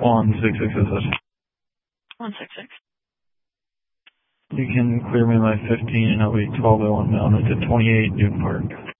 166 is it? 166. You can clear me my 15 and I'll be 1201 mounted to 28 Duke Park.